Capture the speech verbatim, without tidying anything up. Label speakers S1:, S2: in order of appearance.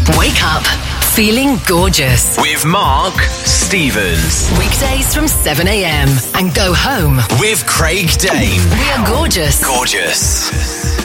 S1: Wake up feeling gorgeous
S2: with Mark Stevens.
S1: weekdays from seven a.m. and go home
S2: with Craig Dane.
S1: We are gorgeous.
S2: Gorgeous.